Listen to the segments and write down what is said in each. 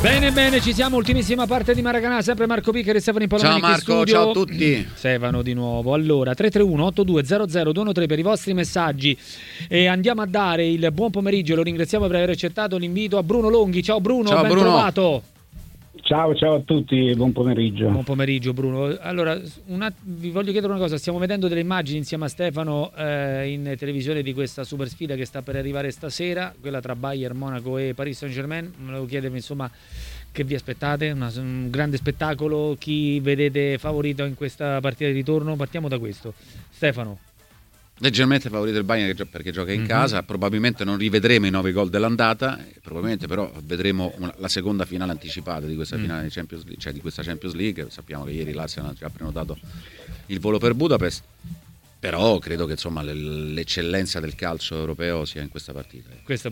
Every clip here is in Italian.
Bene, ci siamo, ultimissima parte di Maracanã, sempre Marco Piccari e Stefano Impolomeni. Ciao Marco, ciao a tutti. Stefano di nuovo. Allora, 331-8200-213 per i vostri messaggi e andiamo a dare il buon pomeriggio, lo ringraziamo per aver accettato l'invito a Bruno Longhi. Ciao Bruno, ciao, ben Bruno. trovato. Ciao a tutti, buon pomeriggio. Buon pomeriggio Bruno. Allora, vi voglio chiedere una cosa, stiamo vedendo delle immagini insieme a Stefano in televisione di questa super sfida che sta per arrivare stasera, quella tra Bayern, Monaco e Paris Saint-Germain. Volevo chiedervi insomma che vi aspettate, un grande spettacolo, chi vedete favorito in questa partita di ritorno? Partiamo da questo. Stefano. Leggermente favorito il Bayern perché gioca in casa, probabilmente non rivedremo i 9 gol dell'andata, probabilmente però vedremo la seconda finale anticipata di questa finale di Champions League, cioè di questa Champions League. Sappiamo che ieri l'Arsenal ha già prenotato il volo per Budapest, però credo che insomma l'eccellenza del calcio europeo sia in questa partita.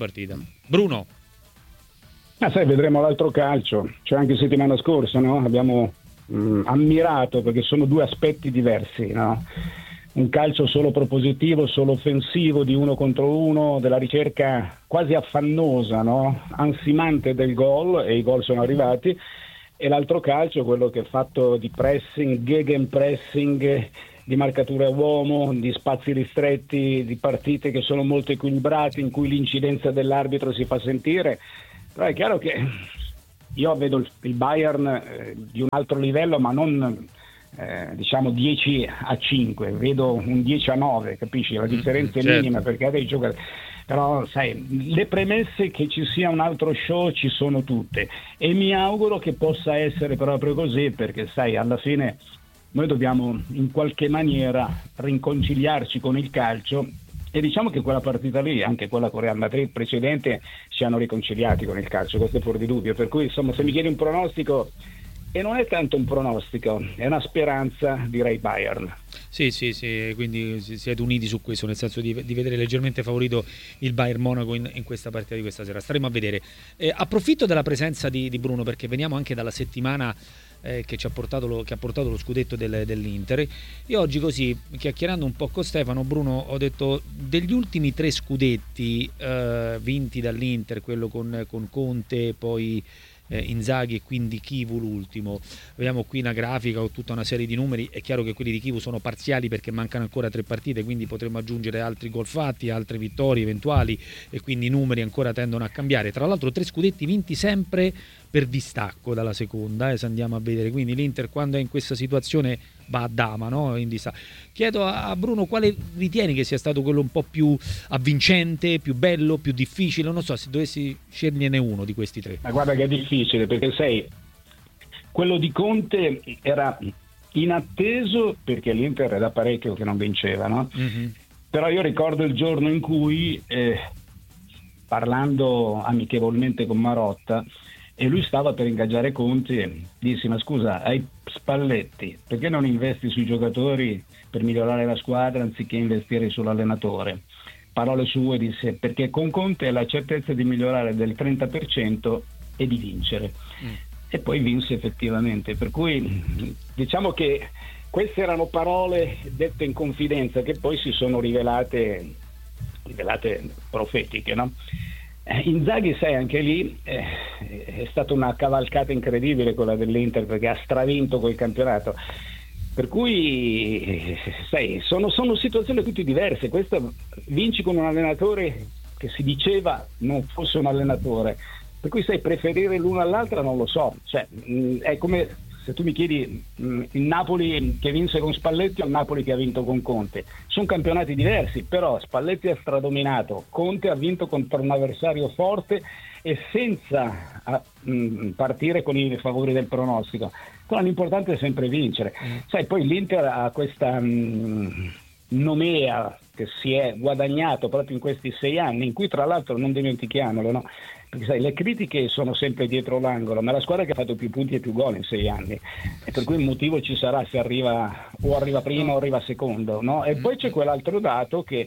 Bruno. Sai, vedremo l'altro calcio, cioè anche settimana scorsa, no? Abbiamo ammirato, perché sono due aspetti diversi, no? Un calcio solo propositivo, solo offensivo, di uno contro uno, della ricerca quasi affannosa, no? Ansimante del gol, e i gol sono arrivati, e l'altro calcio, quello che è fatto di pressing, gegenpressing, di marcatura a uomo, di spazi ristretti, di partite che sono molto equilibrate, in cui l'incidenza dell'arbitro si fa sentire. Però è chiaro che io vedo il Bayern di un altro livello, ma non diciamo 10-5, vedo un 10-9, capisci? La differenza è minima, perché ha dei giocatori. Però sai, le premesse che ci sia un altro show ci sono tutte, e mi auguro che possa essere proprio così, perché sai, alla fine noi dobbiamo in qualche maniera riconciliarci con il calcio, e diciamo che quella partita lì, anche quella con Real Madrid precedente, si hanno riconciliati con il calcio, questo è fuori di dubbio. Per cui insomma, se mi chiedi un pronostico, e non è tanto un pronostico, è una speranza, direi Bayern. Sì, quindi siete uniti su questo, nel senso di vedere leggermente favorito il Bayern Monaco in questa partita di questa sera. Staremo a vedere. Approfitto della presenza di Bruno, perché veniamo anche dalla settimana che ha portato lo scudetto dell'Inter. Io oggi, così chiacchierando un po' con Stefano, Bruno, ho detto degli ultimi 3 scudetti vinti dall'Inter, quello con Conte, poi Inzaghi e quindi Chivu l'ultimo. Vediamo qui una grafica con tutta una serie di numeri. È chiaro che quelli di Chivu sono parziali perché mancano ancora 3 partite, quindi potremmo aggiungere altri gol fatti, altre vittorie eventuali, e quindi i numeri ancora tendono a cambiare. Tra l'altro 3 scudetti vinti sempre per distacco dalla seconda, se andiamo a vedere. Quindi l'Inter, quando è in questa situazione, va a dama, no? Chiedo a Bruno quale ritieni che sia stato quello un po' più avvincente, più bello, più difficile. Non so, se dovessi sceglierne uno di questi 3. Ma guarda che è difficile, perché sai, quello di Conte era inatteso, perché l'Inter è da parecchio che non vinceva, no? Però io ricordo il giorno in cui parlando amichevolmente con Marotta, e lui stava per ingaggiare Conte, dissi: ma scusa, hai Spalletti, perché non investi sui giocatori per migliorare la squadra anziché investire sull'allenatore? Parole sue, disse: perché con Conte hai la certezza di migliorare del 30% e di vincere. E poi vinse effettivamente, per cui diciamo che queste erano parole dette in confidenza, che poi si sono rivelate profetiche, no? Inzaghi, sai, anche lì è stata una cavalcata incredibile quella dell'Inter, perché ha stravinto quel campionato, per cui sai, sono situazioni tutte diverse. Questa vinci con un allenatore che si diceva non fosse un allenatore, per cui sai, preferire l'una all'altra non lo so, cioè, è come se tu mi chiedi il Napoli che vinse con Spalletti o il Napoli che ha vinto con Conte. Sono campionati diversi, però Spalletti ha stradominato, Conte ha vinto contro un avversario forte e senza partire con i favori del pronostico. Però l'importante è sempre vincere. Sai, poi l'Inter ha questa nomea che si è guadagnato proprio in questi 6 anni, in cui tra l'altro, non dimentichiamolo, no? Perché sai, le critiche sono sempre dietro l'angolo, ma la squadra che ha fatto più punti e più gol in 6 anni, e per cui il motivo ci sarà se arriva prima o arriva secondo, no? E poi c'è quell'altro dato che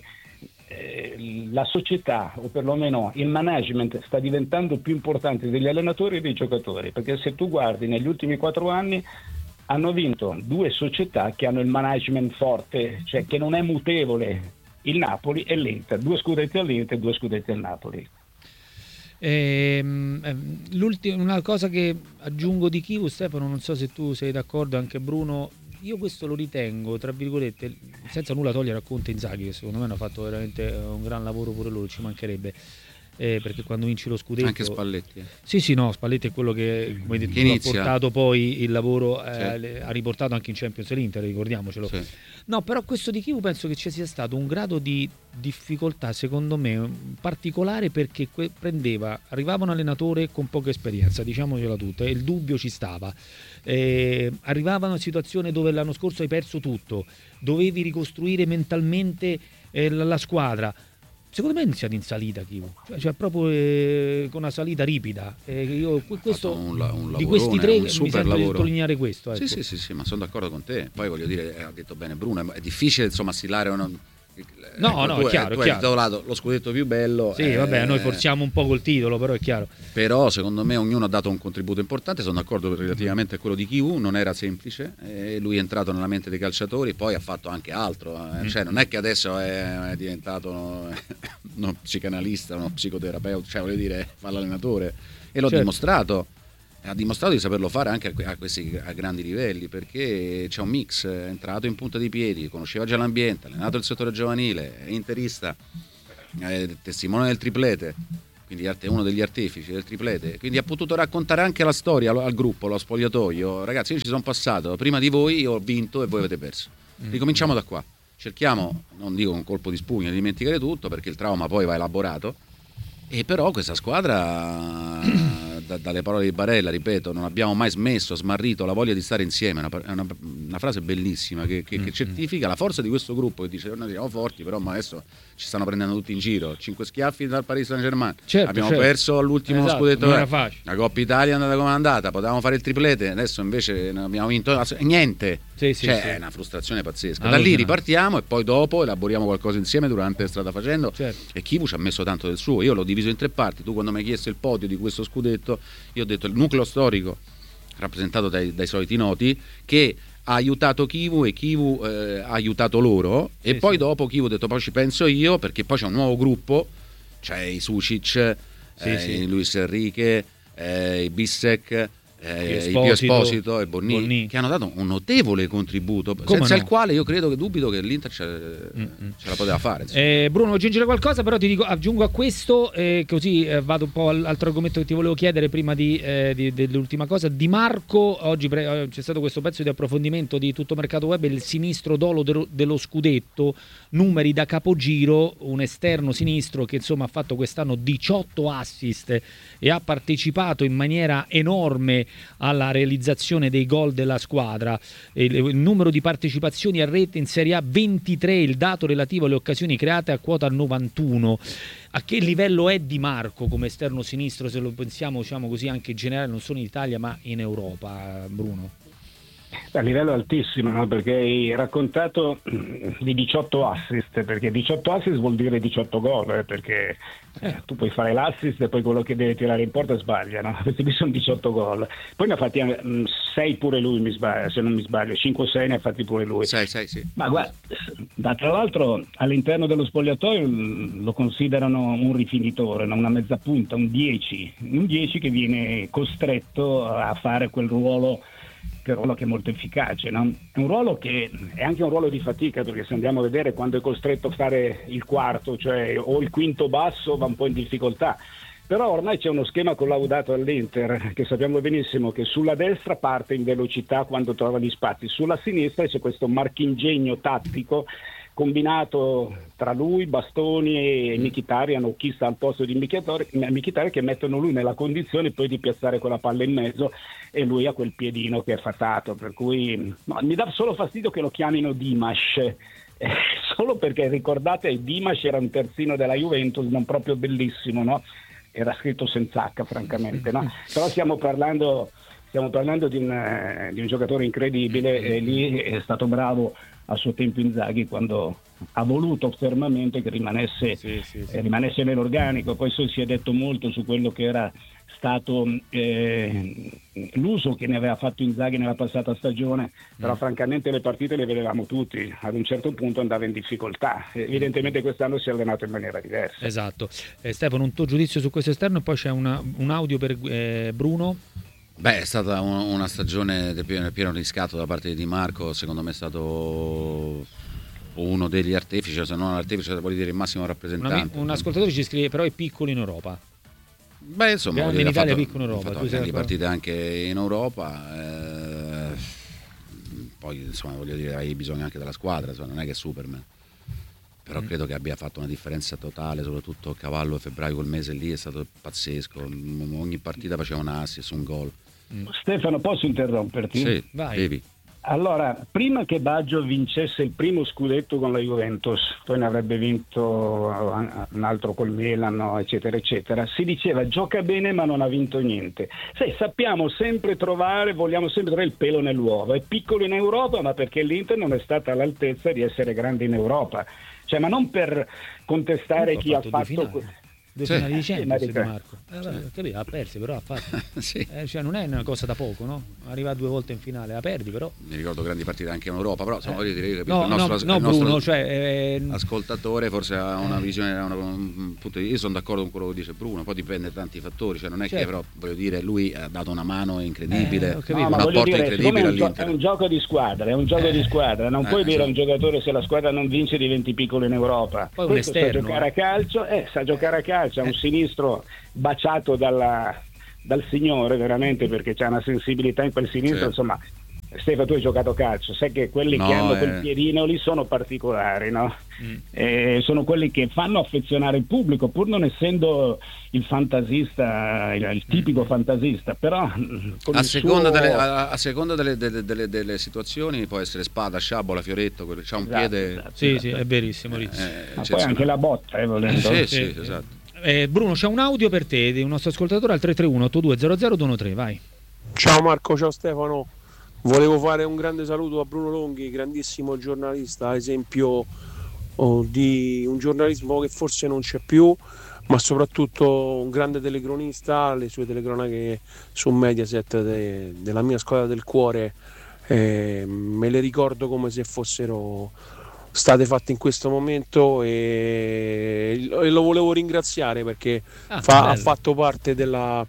la società, o perlomeno il management, sta diventando più importante degli allenatori e dei giocatori, perché se tu guardi negli ultimi 4 anni hanno vinto 2 società che hanno il management forte, cioè che non è mutevole, il Napoli e l'Inter, 2 scudetti all'Inter, 2 scudetti al Napoli. Una cosa che aggiungo di Chivu, Stefano, non so se tu sei d'accordo, anche Bruno, io questo lo ritengo, tra virgolette, senza nulla togliere a Conte e Inzaghi, che secondo me hanno fatto veramente un gran lavoro pure loro, ci mancherebbe. Perché quando vinci lo scudetto anche Spalletti sì no, Spalletti è quello che, come detto, ha portato poi il lavoro, ha riportato anche in Champions l'Inter, ricordiamocelo. No, però questo di Chivu penso che ci sia stato un grado di difficoltà, secondo me particolare, perché arrivava un allenatore con poca esperienza, diciamocela tutta, e il dubbio ci stava. Arrivava una situazione dove l'anno scorso hai perso tutto, dovevi ricostruire mentalmente la squadra. Secondo me è iniziato in salita Chivu, cioè proprio con una salita ripida. Questo, di questi tre mi sembra di sottolineare questo. Ecco. Sì, ma sono d'accordo con te. Poi voglio dire, ha detto bene Bruno, è difficile insomma stilare una... No, è chiaro. Tu hai titolato lo scudetto più bello. Sì, vabbè, noi forziamo un po' col titolo, però è chiaro. Però secondo me ognuno ha dato un contributo importante, sono d'accordo relativamente a quello di Chivu, non era semplice, lui è entrato nella mente dei calciatori, poi ha fatto anche altro, cioè non è che adesso è diventato uno psicanalista, uno psicoterapeuta, cioè voglio dire, fa l'allenatore, e l'ho dimostrato. Ha dimostrato di saperlo fare anche a grandi livelli, perché c'è un mix, è entrato in punta di piedi, conosceva già l'ambiente, ha allenato il settore giovanile, è interista, è testimone del triplete, quindi è uno degli artefici del triplete, quindi ha potuto raccontare anche la storia al gruppo, allo spogliatoio. Ragazzi, io ci sono passato, prima di voi io ho vinto e voi avete perso, ricominciamo da qua, cerchiamo, non dico un colpo di spugna di dimenticare tutto, perché il trauma poi va elaborato. E però questa squadra, dalle parole di Barella, ripeto, non abbiamo mai smesso, smarrito la voglia di stare insieme. È una frase bellissima che certifica la forza di questo gruppo, che dice: noi siamo forti, però adesso ci stanno prendendo tutti in giro. 5 schiaffi dal Paris Saint-Germain, abbiamo perso all'ultimo scudetto, la Coppa Italia è andata come è andata, potevamo fare il triplete, adesso invece abbiamo vinto niente. È una frustrazione pazzesca. Da lì ripartiamo e poi dopo elaboriamo qualcosa insieme durante la strada facendo. E Chivu ci ha messo tanto del suo. Io l'ho diviso in 3 parti. Tu quando mi hai chiesto il podio di questo scudetto, io ho detto il nucleo storico rappresentato dai soliti noti, che ha aiutato Chivu e Chivu ha aiutato loro, e poi dopo Chivu ha detto poi ci penso io, perché poi c'è un nuovo gruppo, c'è i Sucic, Luis Enrique, i Bissek, Pio Esposito e Bonni, che hanno dato un notevole contributo, senza il quale io dubito che l'Inter ce la poteva fare. Bruno, aggiungere qualcosa, però ti dico, aggiungo a questo, così vado un po' all'altro argomento che ti volevo chiedere prima dell'ultima cosa. Di Marco, oggi c'è stato questo pezzo di approfondimento di Tutto Mercato Web, il sinistro dolo dello scudetto, numeri da capogiro, un esterno sinistro che insomma ha fatto quest'anno 18 assist e ha partecipato in maniera enorme alla realizzazione dei gol della squadra. Il numero di partecipazioni a rete in Serie A 23, il dato relativo alle occasioni create a quota 91. A che livello è Di Marco come esterno sinistro, se lo pensiamo, diciamo così, anche in generale, non solo in Italia ma in Europa, Bruno? A livello altissimo, no? Perché hai raccontato di 18 assist, perché 18 assist vuol dire 18 gol, perché tu puoi fare l'assist e poi quello che deve tirare in porta sbaglia, no? Questi qui sono 18 gol. Poi ne ha fatti 6 pure lui, se non mi sbaglio, 5 o 6 ne ha fatti pure lui. 6, sì. Ma guarda, tra l'altro all'interno dello spogliatoio lo considerano un rifinitore, no? Una mezza punta, un 10 che viene costretto a fare quel ruolo che è molto efficace, no? È un ruolo che è anche un ruolo di fatica, perché se andiamo a vedere, quando è costretto a fare il quarto, cioè o il quinto basso, va un po' in difficoltà. Però ormai c'è uno schema collaudato all'Inter, che sappiamo benissimo che sulla destra parte in velocità quando trova gli spazi, sulla sinistra c'è questo marchingegno tattico combinato tra lui, Bastoni e Mkhitaryan, o chi sta al posto di Mkhitaryan, che mettono lui nella condizione poi di piazzare quella palla in mezzo, e lui ha quel piedino che è fatato, per cui mi dà solo fastidio che lo chiamino Dimash, solo perché ricordate, Dimash era un terzino della Juventus, non proprio bellissimo, no? Era scritto senza H, francamente, no? Però stiamo parlando stiamo parlando di un giocatore incredibile, e lì è stato bravo a suo tempo Inzaghi quando ha voluto fermamente che rimanesse nell'organico. Poi si è detto molto su quello che era stato l'uso che ne aveva fatto Inzaghi nella passata stagione, però francamente le partite le vedevamo tutti, ad un certo punto andava in difficoltà, evidentemente quest'anno si è allenato in maniera diversa. Esatto. Stefano, un tuo giudizio su questo esterno, e poi c'è un audio per Bruno. Beh, è stata una stagione del pieno riscatto da parte di Di Marco, secondo me è stato uno degli artefici, se non l'artefice, voglio dire il massimo rappresentante. Un ascoltatore ci scrive, però è piccolo in Europa. Beh, insomma, grande in Italia, piccolo in Europa. Ha fatto grandi partite anche in Europa, poi insomma voglio dire, hai bisogno anche della squadra, insomma, non è che è Superman. Però credo che abbia fatto una differenza totale, soprattutto a cavallo febbraio, quel mese lì è stato pazzesco, ogni partita faceva un assist, un gol. Stefano, posso interromperti? Sì, vai. devi. Allora, prima che Baggio vincesse il primo scudetto con la Juventus, poi ne avrebbe vinto un altro col Milan, eccetera, eccetera, si diceva gioca bene ma non ha vinto niente. Sai, vogliamo sempre trovare il pelo nell'uovo. È piccolo in Europa, ma perché l'Inter non è stata all'altezza di essere grande in Europa. Cioè, ma non per contestare chi ha fatto... Due finali di Champions Di Marco. Capito, ha perso, però ha fatto. Sì. Cioè non è una cosa da poco, no? Arriva 2 volte in finale, la perdi, però. Mi ricordo grandi partite anche in Europa, però insomma, voglio dire, io No, il nostro Bruno, cioè ascoltatore forse ha una visione, un punto di... Io sono d'accordo con quello che dice Bruno, poi dipende da tanti fattori, cioè non è che però voglio dire, lui ha dato una mano incredibile, un apporto incredibile all'Inter. È un gioco di squadra, non puoi dire a un giocatore se la squadra non vince diventi piccolo in Europa. Poi un esterno, sa giocare a calcio, ha un sinistro baciato dal Signore veramente, perché c'è una sensibilità in quel sinistro, insomma. Stefano, tu hai giocato a calcio, sai che quelli che hanno quel piedino lì sono particolari, no? Sono quelli che fanno affezionare il pubblico, pur non essendo il fantasista, il tipico fantasista, però a seconda delle situazioni può essere spada, sciabola, fioretto, c'ha un piede. Esatto. Sì, è verissimo. Ma poi anche la botta, volendo. Sì, esatto. Bruno, c'è un audio per te di un nostro ascoltatore al 331-8200-213, vai. Ciao Marco, ciao Stefano. Volevo fare un grande saluto a Bruno Longhi, grandissimo giornalista, esempio di un giornalismo che forse non c'è più, ma soprattutto un grande telecronista. Le sue telecronache su Mediaset della mia squadra del cuore me le ricordo come se fossero state fatte in questo momento, e lo volevo ringraziare perché ha fatto parte della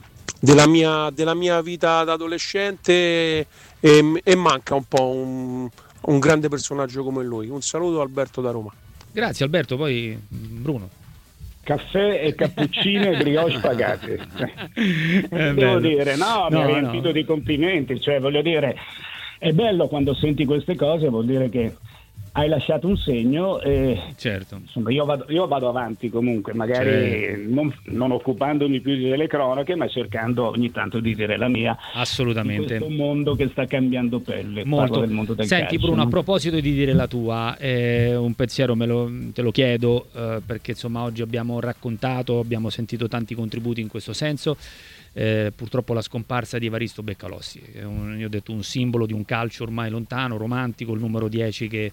mia vita da adolescente, e manca un po' un grande personaggio come lui. Un saluto, Alberto da Roma. Grazie Alberto, poi Bruno. Caffè e cappuccino e brioche pagate. Devo dire, mi ha riempito di complimenti, cioè voglio dire, è bello quando senti queste cose, vuol dire che hai lasciato un segno, e certo. Insomma, io vado avanti comunque, magari non occupandomi più delle cronache, ma cercando ogni tanto di dire la mia. Assolutamente. In questo mondo che sta cambiando pelle. Molto. Del mondo del Senti calcio, Bruno, a proposito di dire la tua, un pensiero te lo chiedo, perché insomma oggi abbiamo sentito tanti contributi in questo senso. Purtroppo la scomparsa di Evaristo Beccalossi, io ho detto un simbolo di un calcio ormai lontano, romantico, il numero 10 che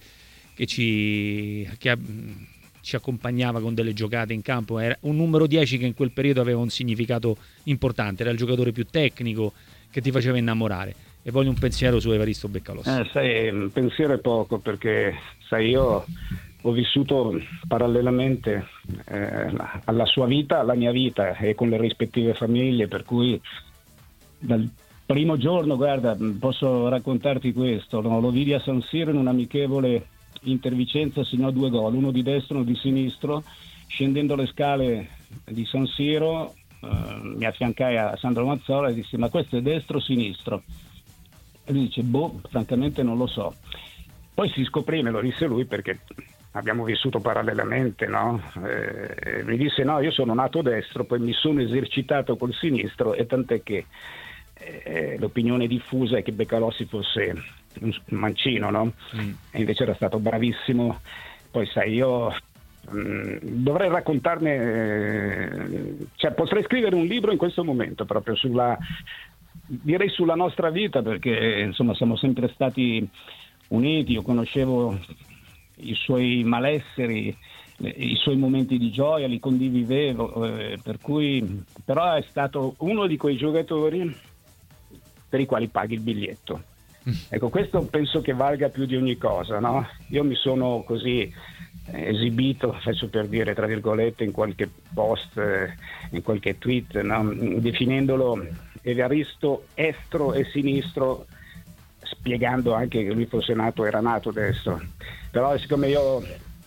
ci accompagnava con delle giocate in campo. Era un numero 10 che in quel periodo aveva un significato importante, era il giocatore più tecnico che ti faceva innamorare. E voglio un pensiero su Evaristo Beccalossi. Sai, un pensiero è poco, perché sai, io ho vissuto parallelamente alla sua vita, alla mia vita, e con le rispettive famiglie, per cui dal primo giorno, guarda, posso raccontarti questo, no? Lo vidi a San Siro in un amichevole Inter-Vicenza, segnò 2 gol, uno di destra, uno di sinistro. Scendendo le scale di San Siro mi affiancai a Sandro Mazzola e dissi: ma questo è destro o sinistro? E lui dice: francamente non lo so. Poi si scoprì, me lo disse lui, perché abbiamo vissuto parallelamente, no? Mi disse: no, io sono nato destro, poi mi sono esercitato col sinistro, e tant'è che l'opinione diffusa è che Beccalossi fosse un mancino, no? E invece era stato bravissimo. Poi sai, io dovrei raccontarne, cioè potrei scrivere un libro in questo momento proprio sulla direi sulla nostra vita, perché insomma siamo sempre stati uniti. Io conoscevo i suoi malesseri, i suoi momenti di gioia, li condividevo, per cui però è stato uno di quei giocatori per i quali paghi il biglietto. Ecco, questo penso che valga più di ogni cosa, no? Io mi sono così esibito, faccio per dire tra virgolette, in qualche post, in qualche tweet, no? Definendolo Evaristo estro e sinistro, spiegando anche che lui era nato destro. Però siccome io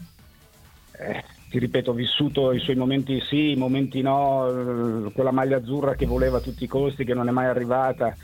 ti ripeto, ho vissuto i suoi momenti sì, i momenti no, quella maglia azzurra che voleva a tutti i costi, che non è mai arrivata.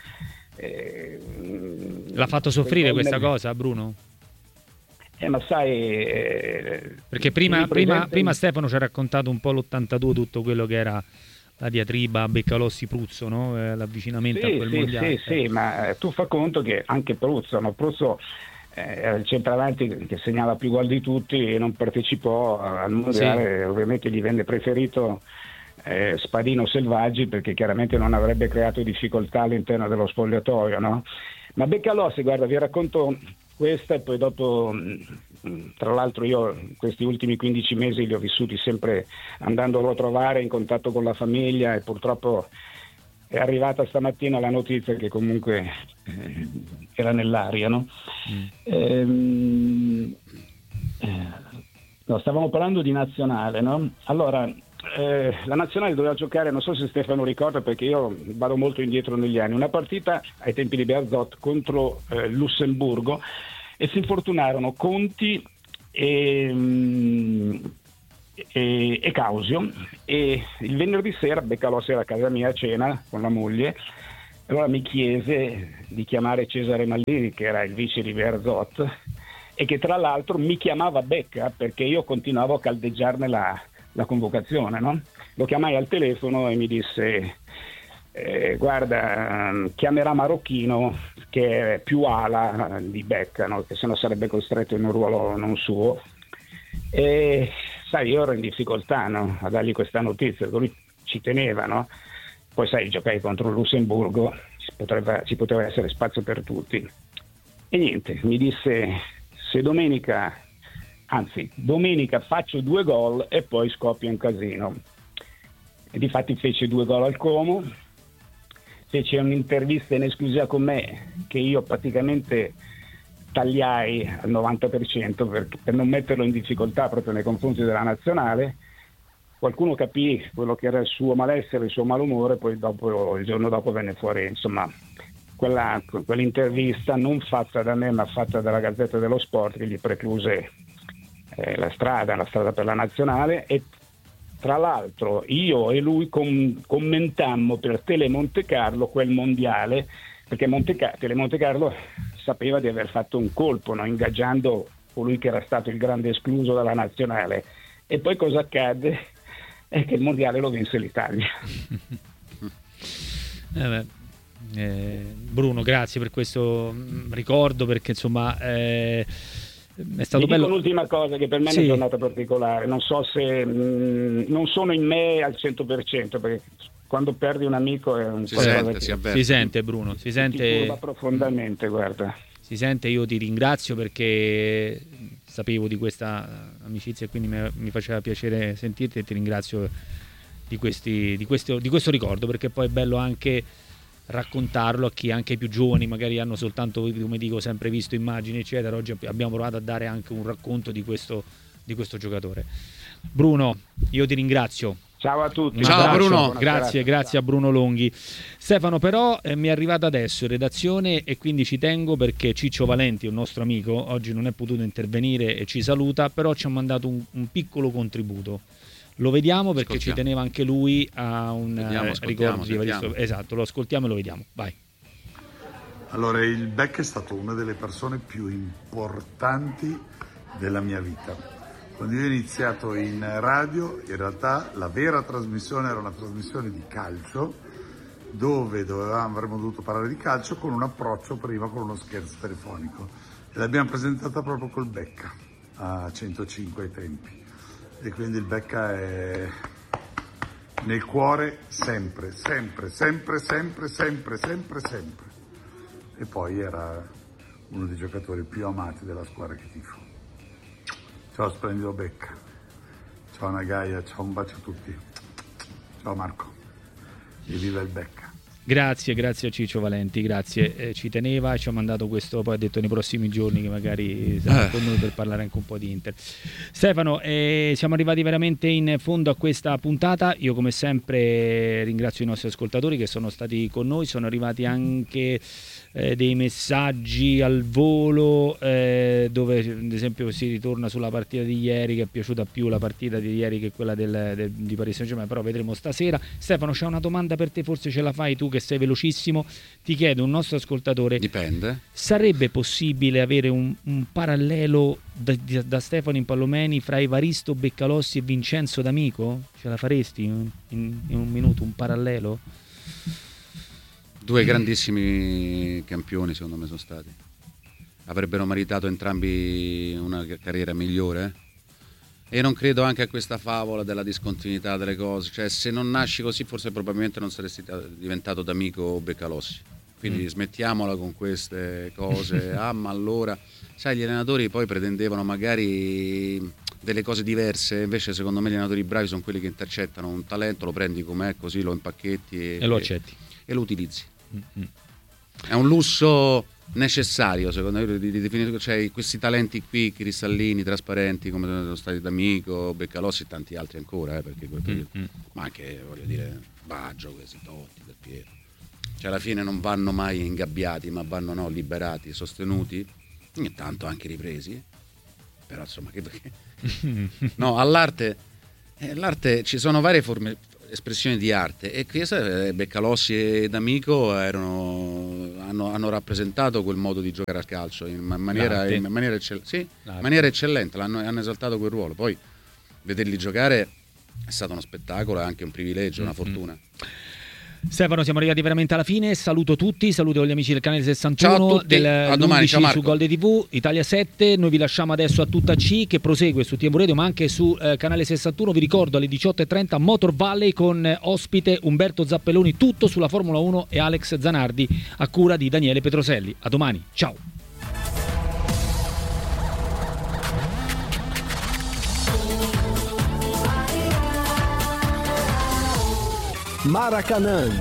L'ha fatto soffrire questa cosa, Bruno? Ma sai, perché prima Stefano ci ha raccontato un po' l'82, tutto quello che era la diatriba Beccalossi-Pruzzo, no? L'avvicinamento a quel mondiale. Sì, ma tu fa conto che anche Pruzzo era il centravanti che segnava più gol di tutti e non partecipò al mondiale, sì. Ovviamente gli venne preferito Spadino Selvaggi, perché chiaramente non avrebbe creato difficoltà all'interno dello spogliatoio, no? Ma Beccalossi, guarda, vi racconto questa e poi dopo, tra l'altro io questi ultimi 15 mesi li ho vissuti sempre andandolo a trovare, in contatto con la famiglia, e purtroppo è arrivata stamattina la notizia che comunque era nell'aria, no? No, stavamo parlando di nazionale, no? Allora, la nazionale doveva giocare, non so se Stefano ricorda, perché io vado molto indietro negli anni, una partita ai tempi di Bearzot contro Lussemburgo, e si infortunarono Conti e Causio, e il venerdì sera Beccalossi era a casa mia a cena con la moglie. Allora mi chiese di chiamare Cesare Maldini, che era il vice di Bearzot, e che tra l'altro mi chiamava Becca perché io continuavo a caldeggiarne la convocazione, no? Lo chiamai al telefono e mi disse guarda, chiamerà Marocchino, che è più ala di Becca, no? Che sennò sarebbe costretto in un ruolo non suo. E sai, io ero in difficoltà, no? A dargli questa notizia, lui ci teneva, no? Poi sai, giocai contro il Lussemburgo, ci poteva essere spazio per tutti. E niente, mi disse se domenica faccio 2 gol e poi scoppia un casino. E difatti fece 2 gol al Como, fece un'intervista in esclusiva con me che io praticamente tagliai al 90% per non metterlo in difficoltà proprio nei confronti della nazionale. Qualcuno capì quello che era il suo malessere, il suo malumore, poi il giorno dopo venne fuori, insomma, quell'intervista non fatta da me ma fatta dalla Gazzetta dello Sport, che gli precluse la strada per la nazionale. E tra l'altro io e lui commentammo per Tele Monte Carlo quel mondiale, perché Tele Monte Carlo sapeva di aver fatto un colpo, no? Ingaggiando colui che era stato il grande escluso dalla nazionale. E poi cosa accadde? È che il mondiale lo vinse l'Italia. Bruno, grazie per questo ricordo, perché insomma è stato bello. L'ultima cosa che per me è una giornata particolare, non so se non sono in me al 100%, perché quando perdi un amico è un si sente, Bruno, si sente profondamente, guarda. Si sente, io ti ringrazio perché sapevo di questa amicizia e quindi mi faceva piacere sentirti, e ti ringrazio di questo ricordo, perché poi è bello anche raccontarlo a chi, anche i più giovani, magari hanno soltanto, come dico, sempre visto immagini eccetera. Oggi abbiamo provato a dare anche un racconto di questo giocatore. Bruno, io ti ringrazio. Ciao a tutti. Ciao Bruno. Grazie a Bruno Longhi. Stefano, però mi è arrivato adesso in redazione, e quindi ci tengo, perché Ciccio Valenti, un nostro amico, oggi non è potuto intervenire e ci saluta, però ci ha mandato un piccolo contributo. Lo vediamo perché ci teneva anche lui a un ricordo di Evaristo. Esatto, lo ascoltiamo e lo vediamo. Vai. Allora, il Beck è stato una delle persone più importanti della mia vita. Quando io ho iniziato in radio, in realtà la vera trasmissione era una trasmissione di calcio, dove avremmo dovuto parlare di calcio con un approccio prima, con uno scherzo telefonico. E l'abbiamo presentata proprio col Becca, a 105 ai tempi. E quindi il Becca è nel cuore sempre, sempre, sempre, sempre, sempre, sempre, sempre. E poi era uno dei giocatori più amati della squadra che tifo. Ciao splendido Becca, ciao Nagaia, ciao, un bacio a tutti. Ciao Marco, e viva il Becca. Grazie a Ciccio Valenti, grazie, ci teneva e ci ha mandato questo, poi ha detto nei prossimi giorni che magari sarà con noi per parlare anche un po' di Inter. Stefano, siamo arrivati veramente in fondo a questa puntata, io come sempre ringrazio i nostri ascoltatori che sono stati con noi, sono arrivati anche dei messaggi al volo dove ad esempio si ritorna sulla partita di ieri, che è piaciuta più la partita di ieri che quella di Paris Saint-Germain, però vedremo stasera. Stefano, c'è una domanda per te, forse ce la fai tu che sei velocissimo, ti chiedo, un nostro ascoltatore, dipende, sarebbe possibile avere un parallelo da Stefano Impallomeni fra Evaristo Beccalossi e Vincenzo D'Amico? Ce la faresti in un minuto, un parallelo? Due grandissimi campioni secondo me sono stati, avrebbero meritato entrambi una carriera migliore, e non credo anche a questa favola della discontinuità delle cose, cioè se non nasci così forse probabilmente non saresti diventato D'Amico o Beccalossi, quindi smettiamola con queste cose. Ma allora sai, gli allenatori poi pretendevano magari delle cose diverse, invece secondo me gli allenatori bravi sono quelli che intercettano un talento, lo prendi com'è, così lo impacchetti e lo accetti e lo utilizzi. È un lusso necessario secondo me di definire, cioè questi talenti qui cristallini, trasparenti come sono stati D'Amico, Beccalossi e tanti altri ancora, perché ma anche, voglio dire, Baggio, questi Totti, Del Piero, cioè alla fine non vanno mai ingabbiati, ma vanno liberati, sostenuti, ogni tanto anche ripresi, però insomma no, all'arte ci sono varie forme, espressioni di arte, e questa Beccalossi e D'Amico hanno rappresentato quel modo di giocare al calcio in maniera eccellente, hanno esaltato quel ruolo. Poi vederli giocare è stato uno spettacolo, è anche un privilegio, una fortuna. Stefano, siamo arrivati veramente alla fine, saluto tutti, saluto gli amici del canale 61 dell'11 su Golde TV, Italia 7, noi vi lasciamo adesso a Tutta C che prosegue su TM Radio ma anche su canale 61, vi ricordo alle 18:30 Motor Valley con ospite Umberto Zappelloni, tutto sulla Formula 1 e Alex Zanardi a cura di Daniele Petroselli. A domani, ciao! Maracanã.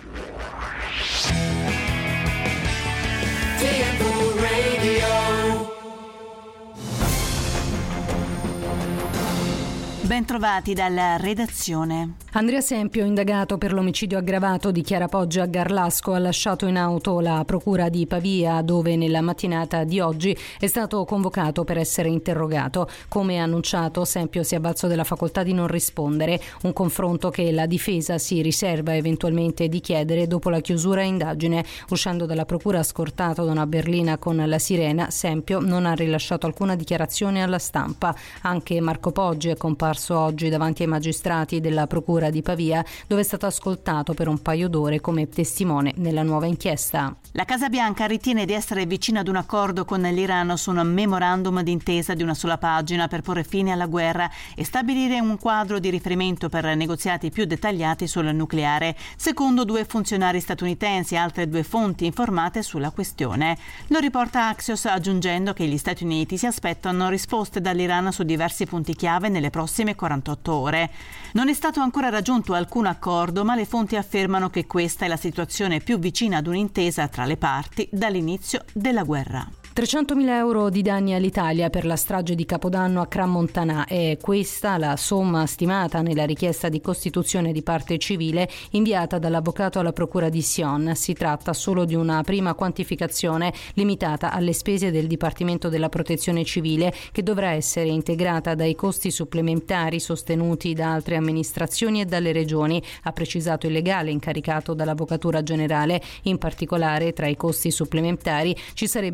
Bentrovati dalla redazione. Andrea Sempio, indagato per l'omicidio aggravato di Chiara Poggi a Garlasco, ha lasciato in auto la procura di Pavia, dove nella mattinata di oggi è stato convocato per essere interrogato. Come annunciato, Sempio si è avvalso della facoltà di non rispondere, un confronto che la difesa si riserva eventualmente di chiedere dopo la chiusura indagine. Uscendo dalla procura scortato da una berlina con la sirena, Sempio non ha rilasciato alcuna dichiarazione alla stampa. Anche Marco Poggi è comparso oggi davanti ai magistrati della procura di Pavia, dove è stato ascoltato per un paio d'ore come testimone nella nuova inchiesta. La Casa Bianca ritiene di essere vicina ad un accordo con l'Iran su un memorandum d'intesa di una sola pagina per porre fine alla guerra e stabilire un quadro di riferimento per negoziati più dettagliati sul nucleare, secondo due funzionari statunitensi e altre due fonti informate sulla questione. Lo riporta Axios, aggiungendo che gli Stati Uniti si aspettano risposte dall'Iran su diversi punti chiave nelle prossime 48 ore. Non è stato ancora raggiunto alcun accordo, ma le fonti affermano che questa è la situazione più vicina ad un'intesa tra le parti dall'inizio della guerra. 300.000 euro di danni all'Italia per la strage di Capodanno a Crans-Montana. È questa la somma stimata nella richiesta di costituzione di parte civile inviata dall'avvocato alla procura di Sion. Si tratta solo di una prima quantificazione limitata alle spese del Dipartimento della Protezione Civile, che dovrà essere integrata dai costi supplementari sostenuti da altre amministrazioni e dalle regioni, ha precisato il legale incaricato dall'Avvocatura Generale. In particolare, tra i costi supplementari ci sarebbero anche le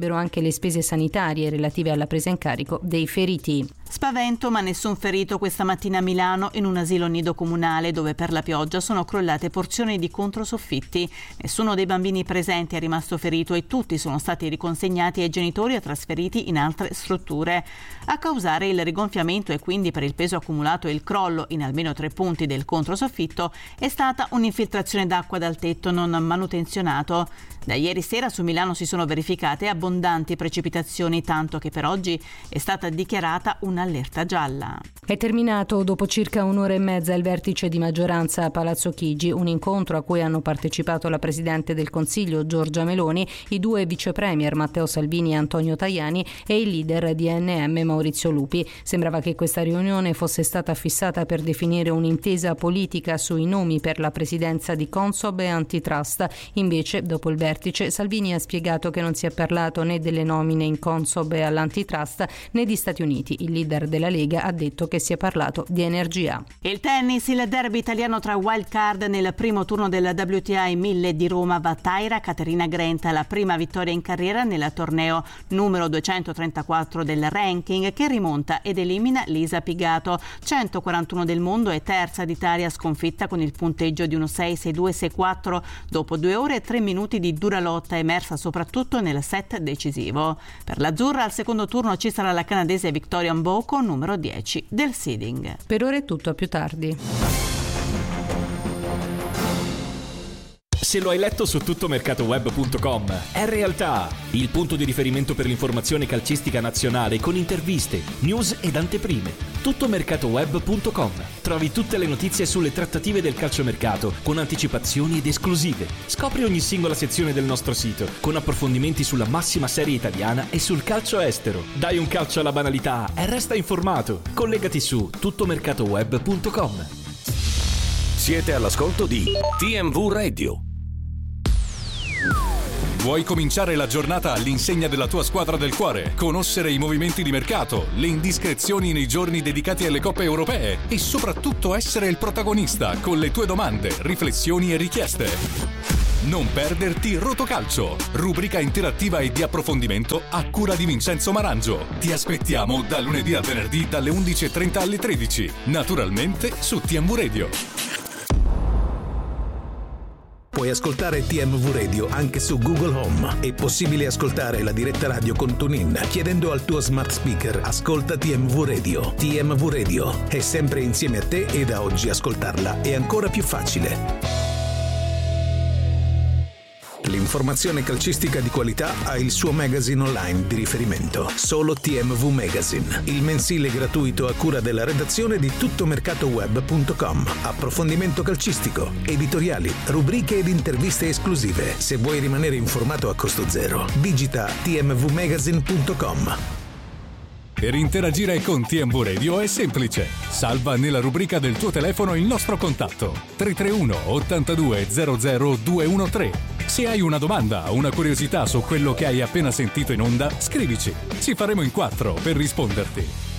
le spese sanitarie relative alla presa in carico dei feriti. Spavento ma nessun ferito questa mattina a Milano in un asilo nido comunale dove per la pioggia sono crollate porzioni di controsoffitti. Nessuno dei bambini presenti è rimasto ferito e tutti sono stati riconsegnati ai genitori e trasferiti in altre strutture. A causare il rigonfiamento e quindi per il peso accumulato e il crollo in almeno 3 punti del controsoffitto è stata un'infiltrazione d'acqua dal tetto non manutenzionato. Da ieri sera su Milano si sono verificate abbondanti precipitazioni, tanto che per oggi è stata dichiarata un'allerta gialla. È terminato dopo circa un'ora e mezza il vertice di maggioranza a Palazzo Chigi, un incontro a cui hanno partecipato la Presidente del Consiglio Giorgia Meloni, i 2 vice premier Matteo Salvini e Antonio Tajani e il leader di ANM Maurizio Lupi. Sembrava che questa riunione fosse stata fissata per definire un'intesa politica sui nomi per la presidenza di Consob e Antitrust. Invece, dopo il vertice, Salvini ha spiegato che non si è parlato né delle nomine in Consob e all'Antitrust né di Stati Uniti. Il leader della Lega ha detto che si è parlato di energia. Il tennis, il derby italiano tra wild card nel primo turno della WTA 1000 di Roma va Taira Caterina Grent, la prima vittoria in carriera nel torneo numero 234 del ranking, che rimonta ed elimina Lisa Pigato, 141 del mondo e terza d'Italia, sconfitta con il punteggio di 1-6, 6-2, 6-4 dopo 2 ore e 3 minuti di dura lotta emersa soprattutto nel set decisivo. Per l'azzurra al secondo turno ci sarà la canadese Victoria Mboko, numero 10 del seeding. Per ora è tutto, a più tardi. Se lo hai letto su tuttomercatoweb.com, è realtà, il punto di riferimento per l'informazione calcistica nazionale con interviste, news ed anteprime. Tuttomercatoweb.com. Trovi tutte le notizie sulle trattative del calciomercato con anticipazioni ed esclusive. Scopri ogni singola sezione del nostro sito con approfondimenti sulla massima serie italiana e sul calcio estero. Dai un calcio alla banalità e resta informato. Collegati su tuttomercatoweb.com. Siete all'ascolto di TMV Radio. Vuoi cominciare la giornata all'insegna della tua squadra del cuore? Conoscere i movimenti di mercato, le indiscrezioni nei giorni dedicati alle coppe europee e soprattutto essere il protagonista con le tue domande, riflessioni e richieste? Non perderti Rotocalcio, rubrica interattiva e di approfondimento a cura di Vincenzo Marangio. Ti aspettiamo da lunedì a venerdì dalle 11:30 alle 13, naturalmente su TMV Radio. Puoi ascoltare TMV Radio anche su Google Home. È possibile ascoltare la diretta radio con TuneIn chiedendo al tuo smart speaker "Ascolta TMV Radio". TMV Radio è sempre insieme a te e da oggi ascoltarla è ancora più facile. L'informazione calcistica di qualità ha il suo magazine online di riferimento, solo TMV Magazine, il mensile gratuito a cura della redazione di tuttomercatoweb.com. Approfondimento calcistico, editoriali, rubriche ed interviste esclusive. Se vuoi rimanere informato a costo zero, digita tmvmagazine.com. Per interagire con TMV Radio è semplice. Salva nella rubrica del tuo telefono il nostro contatto 331 82 00 213. Se hai una domanda o una curiosità su quello che hai appena sentito in onda, scrivici. Ci faremo in 4 per risponderti.